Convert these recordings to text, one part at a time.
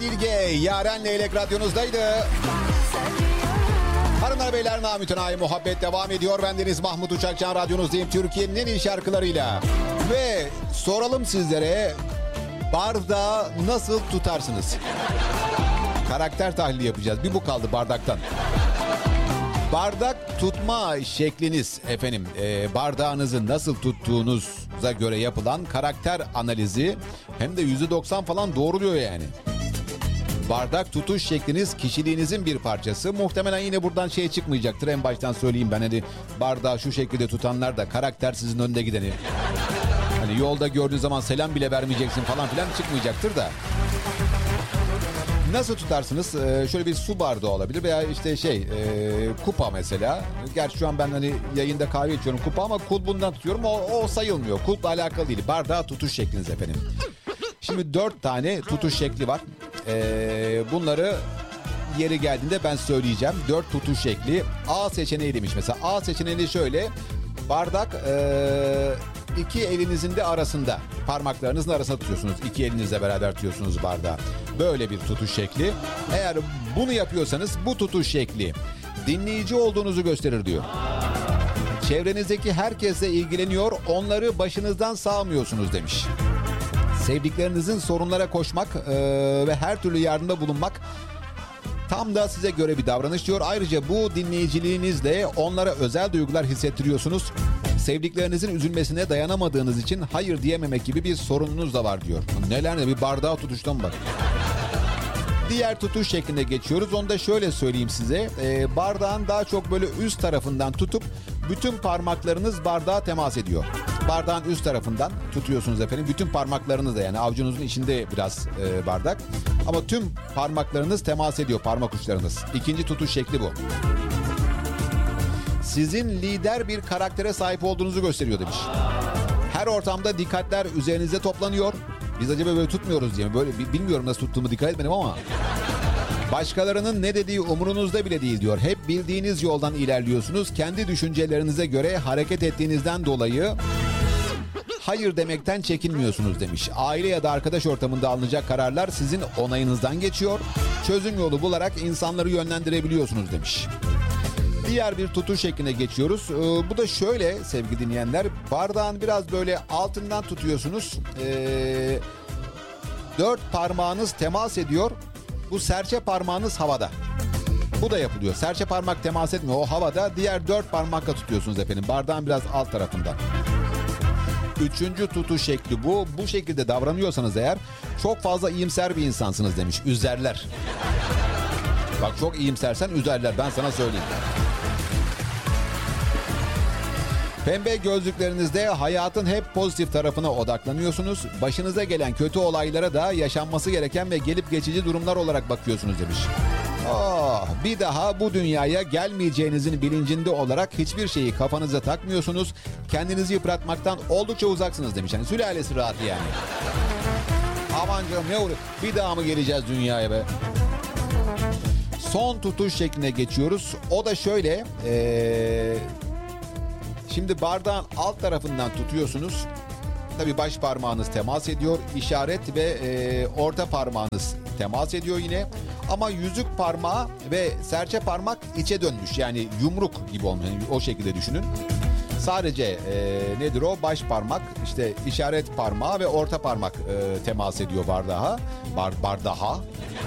Bilge, Yaren Leylek radyonuzdaydı. Hanımlar beyler, namütenayi muhabbet devam ediyor. Bendeniz Mahmut Uçakcan, radyonuzdayım Türkiye'nin en iyi şarkılarıyla. Ve soralım sizlere, bardağı nasıl tutarsınız? Karakter tahlili yapacağız. Bir bu kaldı bardaktan. Bardak tutma şekliniz efendim, bardağınızı nasıl tuttuğunuza göre yapılan karakter analizi hem de %90 falan doğruluyor yani. Bardak tutuş şekliniz kişiliğinizin bir parçası. Muhtemelen yine buradan şey çıkmayacaktır. En baştan söyleyeyim ben, hani bardağı şu şekilde tutanlar da karakter sizin önde gideni. Hani yolda gördüğün zaman selam bile vermeyeceksin falan filan çıkmayacaktır da. Nasıl tutarsınız? Şöyle bir su bardağı olabilir veya işte kupa mesela. Gerçi şu an ben hani yayında kahve içiyorum, kupa, ama kulbundan tutuyorum. O sayılmıyor. Kulpla alakalı değil. Bardağı tutuş şekliniz efendim. Şimdi 4 tane tutuş şekli var. Bunları yeri geldiğinde ben söyleyeceğim. 4 tutuş şekli. A seçeneği demiş mesela. A seçeneği şöyle. Bardak iki elinizin de arasında. Parmaklarınızın arasında tutuyorsunuz. İki elinizle beraber tutuyorsunuz bardağı. Böyle bir tutuş şekli. Eğer bunu yapıyorsanız bu tutuş şekli dinleyici olduğunuzu gösterir diyor. Çevrenizdeki herkesle ilgileniyor, onları başınızdan sağmıyorsunuz demiş. Sevdiklerinizin sorunlara koşmak ve her türlü yardımda bulunmak tam da size göre bir davranış diyor. Ayrıca bu dinleyiciliğinizle onlara özel duygular hissettiriyorsunuz. Sevdiklerinizin üzülmesine dayanamadığınız için hayır diyememek gibi bir sorununuz da var diyor. Neler ne, bir bardağı tutuştan bak. Diğer tutuş şekline geçiyoruz. Onu da şöyle söyleyeyim size. Bardağın daha çok böyle üst tarafından tutup bütün parmaklarınız bardağa temas ediyor. Bardağın üst tarafından tutuyorsunuz efendim. Bütün parmaklarınız da, yani avucunuzun içinde biraz bardak. Ama tüm parmaklarınız temas ediyor, parmak uçlarınız. İkinci tutuş şekli bu. Sizin lider bir karaktere sahip olduğunuzu gösteriyor demiş. Her ortamda dikkatler üzerinize toplanıyor. Biz acaba böyle tutmuyoruz diye mi? Böyle bilmiyorum, nasıl tuttuğumu dikkat etmedim ama. Başkalarının ne dediği umurunuzda bile değil diyor. Hep bildiğiniz yoldan ilerliyorsunuz. Kendi düşüncelerinize göre hareket ettiğinizden dolayı hayır demekten çekinmiyorsunuz demiş. Aile ya da arkadaş ortamında alınacak kararlar sizin onayınızdan geçiyor. Çözüm yolu bularak insanları yönlendirebiliyorsunuz demiş. Diğer bir tutuş şekline geçiyoruz. Bu da şöyle sevgili dinleyenler. Bardağın biraz böyle altından tutuyorsunuz. 4 parmağınız temas ediyor. Bu serçe parmağınız havada. Bu da yapılıyor. Serçe parmak temas etmiyor. O havada. Diğer 4 parmakla tutuyorsunuz efendim. Bardağın biraz alt tarafından. Üçüncü tutuş şekli bu. Bu şekilde davranıyorsanız eğer çok fazla iyimser bir insansınız demiş. Üzerler. Bak, çok iyimsersen üzerler. Ben sana söyleyeyim. Pembe gözlüklerinizde hayatın hep pozitif tarafına odaklanıyorsunuz. Başınıza gelen kötü olaylara da yaşanması gereken ve gelip geçici durumlar olarak bakıyorsunuz demiş. Bir daha bu dünyaya gelmeyeceğinizin bilincinde olarak hiçbir şeyi kafanıza takmıyorsunuz. Kendinizi yıpratmaktan oldukça uzaksınız demiş. Yani sülalesi rahat yani. Aman canım, ne oluyor? Bir daha mı geleceğiz dünyaya be? Son tutuş şekline geçiyoruz. O da şöyle. Şimdi bardağın alt tarafından tutuyorsunuz. Tabii baş parmağınız temas ediyor. İşaret ve orta parmağınız temas ediyor yine. Ama yüzük parmağı ve serçe parmak içe dönmüş. Yani yumruk gibi olmuş. Yani o şekilde düşünün. Sadece nedir o? Baş parmak, işte işaret parmağı ve orta parmak temas ediyor bardağa. Bardağa.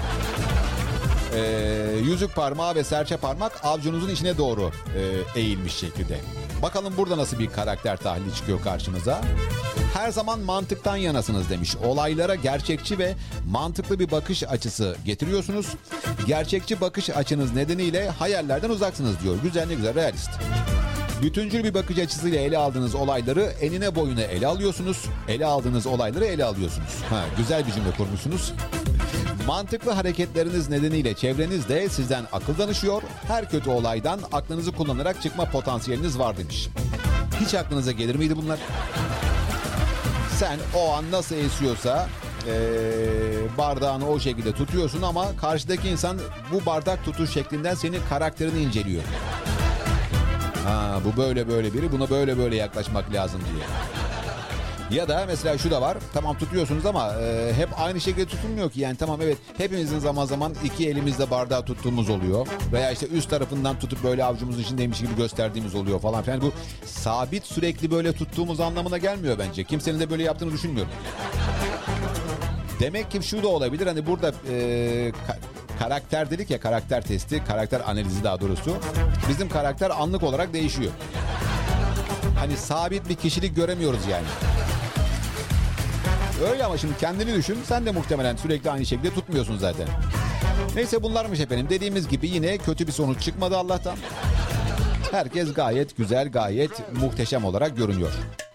Yüzük parmağı ve serçe parmak avucunuzun içine doğru eğilmiş şekilde. Bakalım burada nasıl bir karakter tahlili çıkıyor karşınıza. Her zaman mantıktan yanasınız demiş. Olaylara gerçekçi ve mantıklı bir bakış açısı getiriyorsunuz. Gerçekçi bakış açınız nedeniyle hayallerden uzaksınız diyor. Güzel, ne güzel, realist. Bütüncül bir bakış açısıyla ele aldığınız olayları enine boyuna ele alıyorsunuz. Ele aldığınız olayları ele alıyorsunuz. Güzel bir cümle kurmuşsunuz. Mantıklı hareketleriniz nedeniyle çevreniz de sizden akıl danışıyor. Her kötü olaydan aklınızı kullanarak çıkma potansiyeliniz var demiş. Hiç aklınıza gelir miydi bunlar? Sen o an nasıl esiyorsa bardağını o şekilde tutuyorsun ama karşıdaki insan bu bardak tutuş şeklinden senin karakterini inceliyor. Bu böyle biri, buna böyle yaklaşmak lazım diye. Ya da mesela şu da var. Tamam tutuyorsunuz ama hep aynı şekilde tutulmuyor ki. Yani tamam evet hepimizin zaman zaman iki elimizle bardağı tuttuğumuz oluyor. Veya işte üst tarafından tutup böyle avucumuzun içindeymiş gibi gösterdiğimiz oluyor falan filan. Bu sabit sürekli böyle tuttuğumuz anlamına gelmiyor bence. Kimsenin de böyle yaptığını düşünmüyorum. Demek ki şu da olabilir. Hani burada karakter dedik ya, karakter testi, karakter analizi daha doğrusu. Bizim karakter anlık olarak değişiyor. Hani sabit bir kişilik göremiyoruz yani. Öyle ama şimdi kendini düşün. Sen de muhtemelen sürekli aynı şekilde tutmuyorsun zaten. Neyse bunlarmış efendim. Dediğimiz gibi yine kötü bir sonuç çıkmadı Allah'tan. Herkes gayet güzel, gayet muhteşem olarak görünüyor.